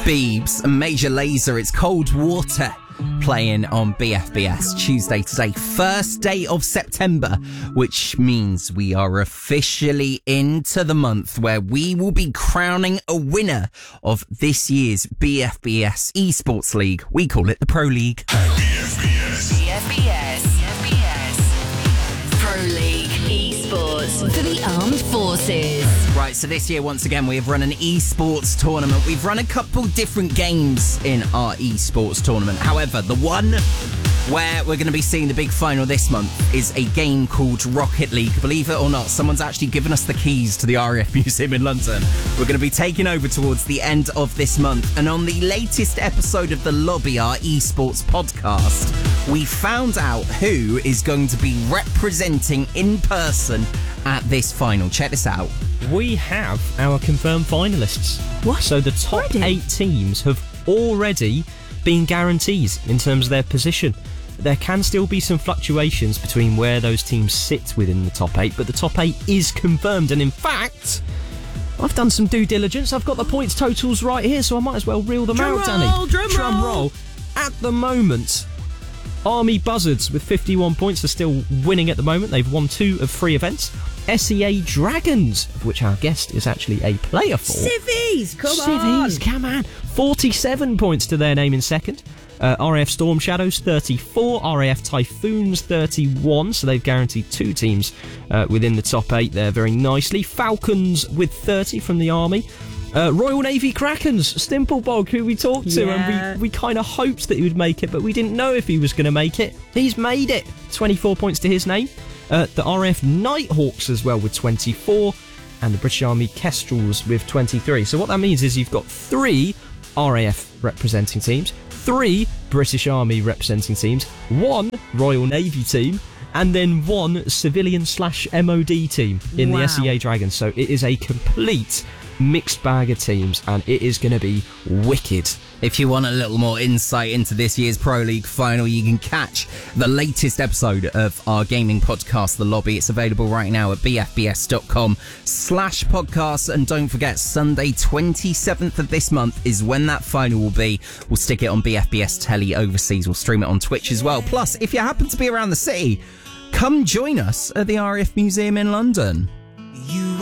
Beebs and Major Lazer. It's Cold Water playing on BFBS Tuesday today, first day of September, which means we are officially into the month where we will be crowning a winner of this year's BFBS Esports League. We call it the Pro League. BFBS Pro League Esports for the Armed Forces. Right, so this year, once again, we have run an esports tournament. We've run a couple different games in our esports tournament. However, the one where we're going to be seeing the big final this month is a game called Rocket League. Believe it or not, someone's actually given us the keys to the RAF Museum in London. We're going to be taking over towards the end of this month. And on the latest episode of The Lobby, our esports podcast, we found out who is going to be representing in person at this final. Check this out. We have our confirmed finalists. What? So the top 8 teams have already been guarantees in terms of their position. There can still be some fluctuations between where those teams sit within the top 8, but the top 8 is confirmed. And in fact, I've done some due diligence. I've got the points totals right here, so I might as well reel them out, Danny. Drum roll. At the moment, Army Buzzards with 51 points are still winning at the moment. They've won 2 of 3 events. SEA Dragons, of which our guest is actually a player for. Civvies, come on. 47 points to their name in second. RAF Storm Shadows 34, RAF Typhoons 31, so they've guaranteed 2 teams within the top 8 there very nicely. Falcons with 30 from the Army. Royal Navy Krakens, Stimplebog, who we talked to, and we kind of hoped that he would make it, but we didn't know if he was going to make it. He's made it. 24 points to his name. The RAF Nighthawks as well with 24, and the British Army Kestrels with 23. So what that means is you've got 3 RAF representing teams, 3 British Army representing teams, 1 Royal Navy team, and then 1 civilian/MOD team in the SEA Dragons. So it is a complete mixed bag of teams, and it is going to be wicked. If you want a little more insight into this year's Pro League final, you can catch the latest episode of our gaming podcast, The Lobby. It's available right now at bfbs.com/podcast. And don't forget, Sunday 27th of this month is when that final will be. We'll stick it on BFBS Telly overseas. We'll stream it on Twitch as well. Plus, if you happen to be around the city, come join us at the RAF Museum in London.